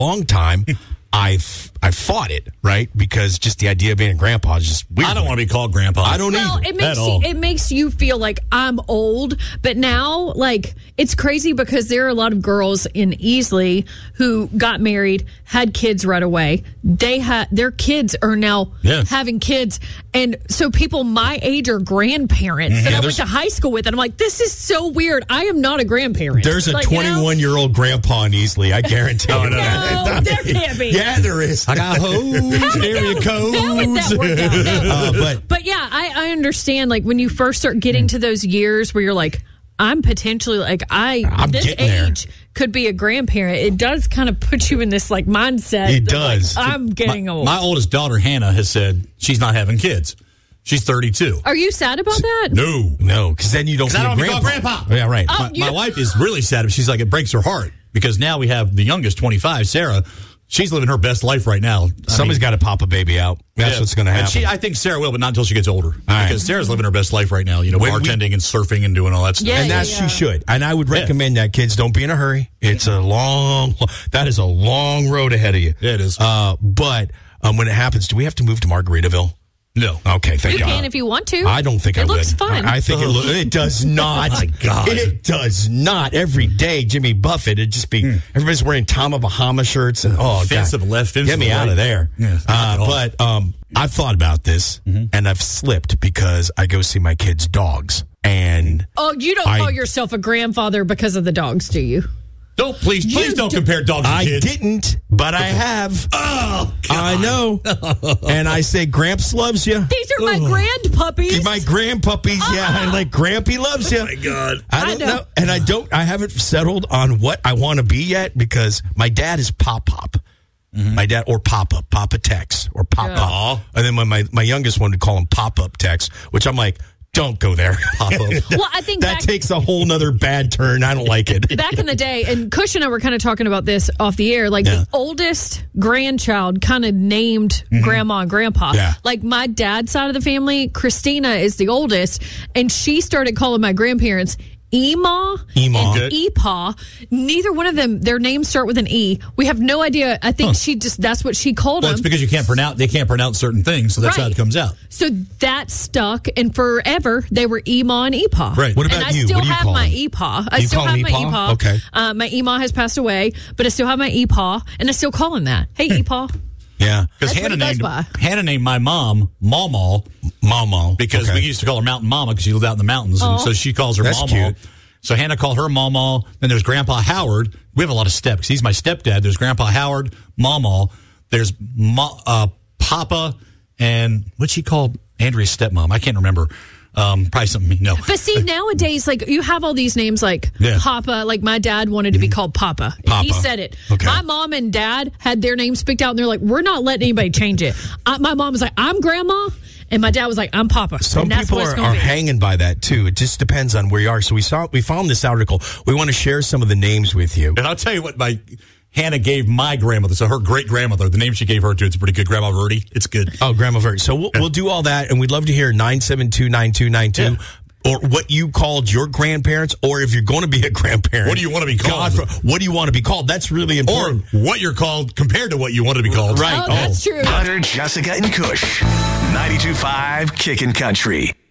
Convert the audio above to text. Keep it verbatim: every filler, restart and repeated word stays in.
long time, I've I fought it, right? Because just the idea of being a grandpa is just weird. I don't want to be called grandpa. I don't well, either. It makes you, it makes you feel like I'm old, but now like it's crazy because there are a lot of girls in Easley who got married, had kids right away. They had their kids are now yeah. having kids, and so people my age are grandparents mm-hmm. that yeah, I went to high school with, and I'm like, this is so weird. I am not a grandparent. There's a like, twenty-one year old grandpa in Easley. I guarantee. oh, you. no, no, there can't be. Yeah, there is. I got hoes, area codes. How would that work out? No. Uh, but but yeah, I, I understand. Like when you first start getting to those years where you're like, I'm potentially like I I'm this age there. could be a grandparent. It does kind of put you in this like mindset. It that, does. Like, I'm getting my, old. My oldest daughter Hannah has said she's not having kids. She's thirty-two. Are you sad about that? No, no, because then you don't. I don't be want to be called grandpa. Yeah, right. Oh, my, you- my wife is really sad. She's like, it breaks her heart because now we have the youngest, twenty-five, Sarah. She's living her best life right now. Somebody's got to pop a baby out. That's yeah. what's going to happen. And she, I think Sarah will, but not until she gets older. right. Because Sarah's living her best life right now. You know, When bartending we, and surfing and doing all that stuff. Yeah, and that yeah. she should. And I would recommend yeah. that kids don't be in a hurry. It's a long. That is a long road ahead of you. Yeah, it is. Uh, but um, when it happens, do we have to move to Margaritaville? No. Okay, thank You God. can if you want to. I don't think it I would. looks fun. I, I think it, lo- it does not. Oh my God. It does not. Every day, Jimmy Buffett, it'd just be, mm. everybody's wearing Tommy Bahama shirts. and Oh, fence God. to the left, fence Get to me the out right. of there. Yeah, uh, but um, I've thought about this, mm-hmm. and I've slipped because I go see my kids' dogs. And oh, you don't I, call yourself a grandfather because of the dogs, do you? Don't, please, please You don't do- compare dogs to I kids. didn't, but I have. Oh, God. I know. And I say, Gramps loves you. These are my grand puppies. My grandpuppies, yeah. I'm like, Grampy loves you. Oh, my God. I don't I know. know. And I don't, I haven't settled on what I want to be yet because my dad is Pop Pop. Mm-hmm. My dad, or Papa, Papa Tex, or Pop Yeah. Pop. And then my, my, my youngest one would call him Pop Up Tex, which I'm like, don't go there, Pop Up. Well, I think that back- takes a whole nother bad turn. I don't like it. Back in the day, and Cush and I were kind of talking about this off the air, like Yeah. the oldest grandchild kind of named mm-hmm. grandma and grandpa. Yeah. Like my dad's side of the family, Christina is the oldest, and she started calling my grandparents Ema Ema. and Okay. Epaw. Neither one of them, their names start with an E. We have no idea. I think Huh. she just, that's what she called Well, them. it's because you can't pronounce, they can't pronounce certain things, so that's how Right. it comes out. So that stuck, and forever they were Ema and Epaw. Right. What and about I you? still What do you have call my them? Epaw. I You still call have him my Epaw? Epaw. Okay. Uh, my Ema has passed away, but I still have my Epaw, and I still call him that. Hey, Epaw. Yeah. Because That's Hannah what he goes named, by. Hannah named my mom Mama Mama. because Okay. we used to call her Mountain Mama because she lived out in the mountains. And Aw. so she calls her That's Mama. cute. So Hannah called her Mama. Then there's Grandpa Howard. We have a lot of steps. He's my stepdad. There's Grandpa Howard, Mama. There's Ma, uh, Papa, and what's she called? Andrea's stepmom. I can't remember. Um, probably something. No. But see, nowadays, like you have all these names like Yeah. Papa. Like my dad wanted to be called Papa. Papa. He said it. Okay. My mom and dad had their names picked out, and they're like, "We're not letting anybody change it." I, my mom was like, "I'm Grandma," and my dad was like, "I'm Papa." Some and that's people what it's are, gonna are be. hanging by that too. It just depends on where you are. So we saw we found this article. We want to share some of the names with you. And I'll tell you what my Hannah gave my grandmother. So her great grandmother, the name she gave her to, it's pretty good. Grandma Verdi. It's good. Oh, Grandma Vert. So we'll, we'll do all that, and we'd love to hear nine seven two nine two nine two. Or what you called your grandparents, or if you're going to be a grandparent. What do you want to be called? God, what do you want to be called? That's really Or important. what you're called compared to what you want to be called. Right. Oh, that's true. Butter, Jessica, and Kush. ninety-two point five Kickin' Country.